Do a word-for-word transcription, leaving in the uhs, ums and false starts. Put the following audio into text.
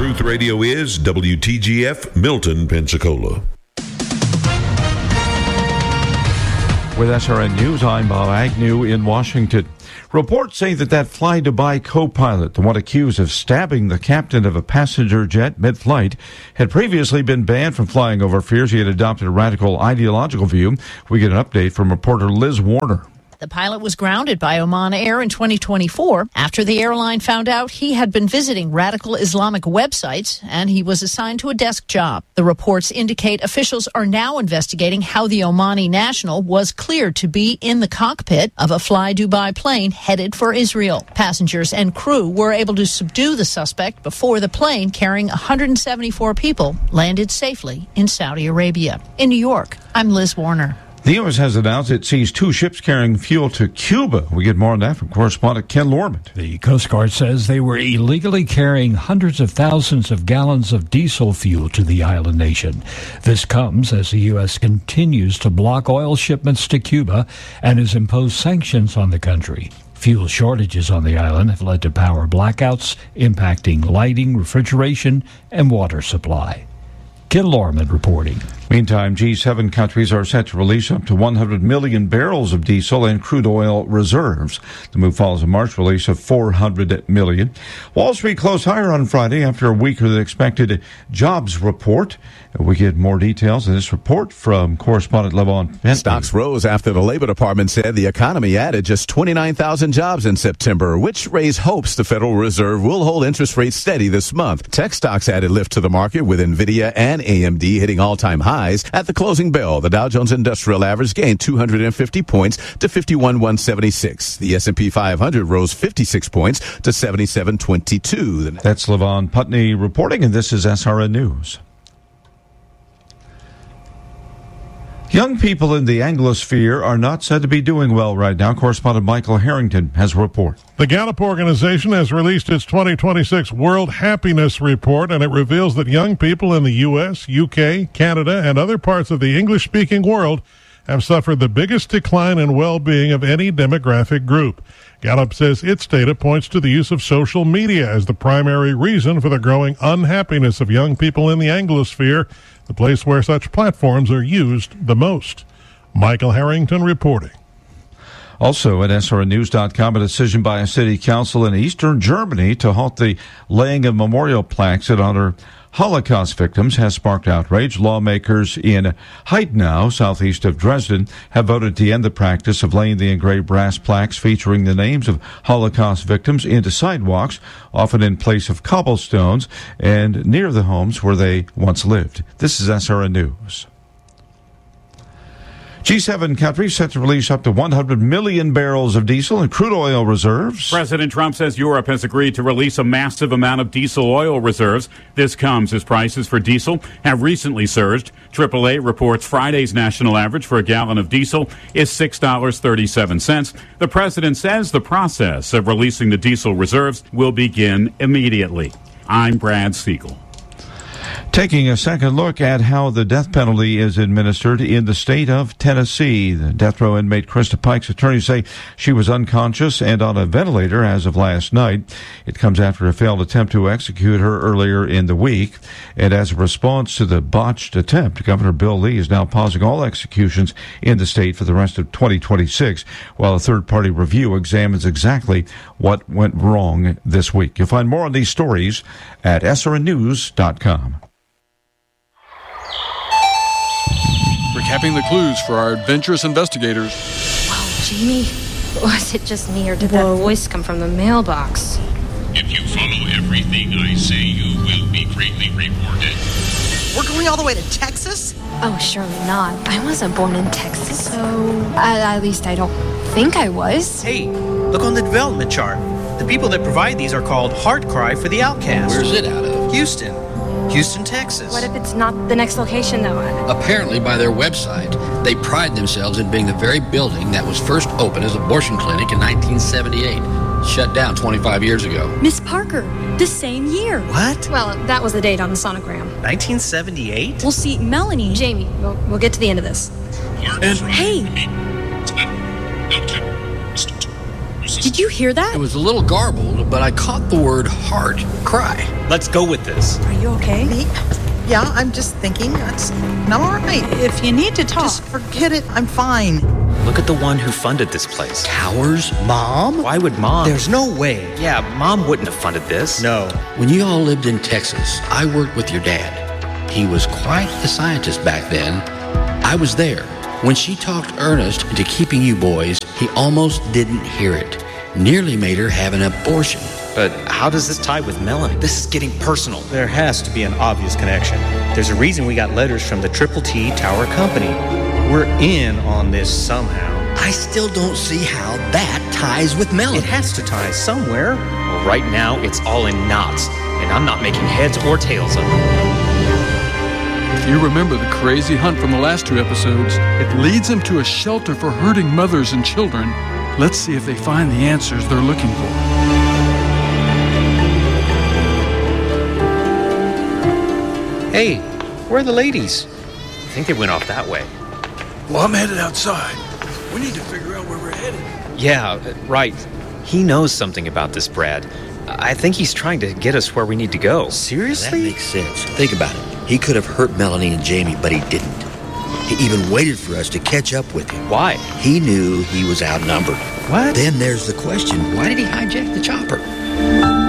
Truth Radio is W T G F, Milton, Pensacola. With S R N News, I'm Bob Agnew in Washington. Reports say that that Fly Dubai co-pilot, the one accused of stabbing the captain of a passenger jet mid-flight, had previously been banned from flying over fears he had adopted a radical ideological view. We get an update from reporter Liz Warner. The pilot was grounded by Oman Air in twenty twenty-four after the airline found out he had been visiting radical Islamic websites, and he was assigned to a desk job. The reports indicate officials are now investigating how the Omani national was cleared to be in the cockpit of a Fly Dubai plane headed for Israel. Passengers and crew were able to subdue the suspect before the plane carrying one hundred seventy-four people landed safely in Saudi Arabia. In New York, I'm Liz Warner. The U S has announced it seized two ships carrying fuel to Cuba. We get more on that from correspondent Ken Lorman. The Coast Guard says they were illegally carrying hundreds of thousands of gallons of diesel fuel to the island nation. This comes as the U S continues to block oil shipments to Cuba and has imposed sanctions on the country. Fuel shortages on the island have led to power blackouts, impacting lighting, refrigeration, and water supply. Ken Lorman reporting. Meantime, G seven countries are set to release up to one hundred million barrels of diesel and crude oil reserves. The move follows a March release of four hundred million. Wall Street closed higher on Friday after a weaker than expected jobs report. We get more details in this report from correspondent Levon Bentley. Stocks rose after the Labor Department said the economy added just twenty-nine thousand jobs in September, which raised hopes the Federal Reserve will hold interest rates steady this month. Tech stocks added lift to the market, with NVIDIA and A M D hitting all-time highs. At the closing bell, the Dow Jones Industrial Average gained two hundred fifty points to fifty-one thousand one hundred seventy-six. The S and P five hundred rose fifty-six points to seventy-seven twenty-two. That's Levon Putney reporting, and this is S R N News. Young people in the Anglosphere are not said to be doing well right now. Correspondent Michael Harrington has a report. The Gallup organization has released its twenty twenty-six World Happiness Report, and it reveals that young people in the U S, U K, Canada, and other parts of the English-speaking world have suffered the biggest decline in well-being of any demographic group. Gallup says its data points to the use of social media as the primary reason for the growing unhappiness of young people in the Anglosphere, the place where such platforms are used the most. Michael Harrington reporting. Also at S R N news dot com, a decision by a city council in eastern Germany to halt the laying of memorial plaques that honor Holocaust victims has sparked outrage. Lawmakers in Heidenau, southeast of Dresden, have voted to end the practice of laying the engraved brass plaques featuring the names of Holocaust victims into sidewalks, often in place of cobblestones, and near the homes where they once lived. This is S R N News. G seven countries set to release up to one hundred million barrels of diesel and crude oil reserves. President Trump says Europe has agreed to release a massive amount of diesel oil reserves. This comes as prices for diesel have recently surged. triple A reports Friday's national average for a gallon of diesel is six dollars and thirty-seven cents. The president says the process of releasing the diesel reserves will begin immediately. I'm Brad Siegel. Taking a second look at how the death penalty is administered in the state of Tennessee. The death row inmate Krista Pike's attorneys say she was unconscious and on a ventilator as of last night. It comes after a failed attempt to execute her earlier in the week. And as a response to the botched attempt, Governor Bill Lee is now pausing all executions in the state for the rest of twenty twenty-six, while a third-party review examines exactly what went wrong this week. You'll find more on these stories at S R N news dot com. Recapping the clues for our adventurous investigators. Wow, Jamie, was it just me or did Whoa. that voice come from the mailbox? If you follow everything I say, you will be greatly rewarded. We're going all the way to Texas? Oh, surely not. I wasn't born in Texas, so at, at least I don't think I was. Hey, look on the development chart. The people that provide these are called Hard Cry for the Outcast. Where's it out of? Houston. Houston, Texas. What if it's not the next location, though? Apparently, by their website, they pride themselves in being the very building that was first opened as a abortion clinic in nineteen seventy-eight. Shut down twenty-five years ago. Miss Parker, the same year. What? Well, that was the date on the sonogram. nineteen seventy-eight? We'll see Melanie. Jamie, we'll, we'll get to the end of this. And hey! Did you hear that? It was a little garbled, but I caught the word heart cry. Let's go with this. Are you okay? Me? Yeah, I'm just thinking that's not all right. If you need to talk. Just forget it. I'm fine. Look at the one who funded this place. Towers? Mom? Why would Mom? There's no way. Yeah, Mom wouldn't have funded this. No. When you all lived in Texas, I worked with your dad. He was quite the scientist back then. I was there. When she talked Ernest into keeping you boys, he almost didn't hear it. Nearly made her have an abortion. But how does this tie with Melanie? This is getting personal. There has to be an obvious connection. There's a reason we got letters from the Triple T Tower Company. We're in on this somehow. I still don't see how that ties with Melanie. It has to tie somewhere. Well, right now, it's all in knots, and I'm not making heads or tails of it. If you remember the crazy hunt from the last two episodes, it leads them to a shelter for hurting mothers and children. Let's see if they find the answers they're looking for. Hey, where are the ladies? I think they went off that way. Well, I'm headed outside. We need to figure out where we're headed. Yeah, right. He knows something about this, Brad. I think he's trying to get us where we need to go. Seriously? That makes sense. Think about it. He could have hurt Melanie and Jamie, but he didn't. He even waited for us to catch up with him. Why? He knew he was outnumbered. What? Then there's the question, why did he hijack the chopper?